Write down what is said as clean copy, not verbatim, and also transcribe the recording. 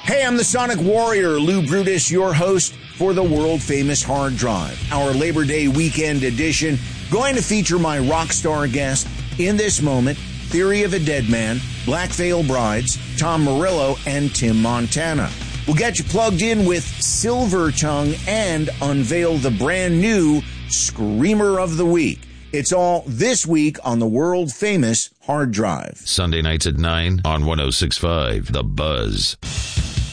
Hey, I'm the Sonic Warrior, Lou Brutus, your host for the world-famous Hard Drive. Our Labor Day weekend edition going to feature my rock star guest in this moment, Theory of a Dead Man, Black Veil Brides, Tom Morello, and Tim Montana. We'll get you plugged in with Silver Tongue and unveil the brand new Screamer of the Week. It's all this week on the world-famous Hard Drive. Sunday nights at 9 on 106.5 The Buzz.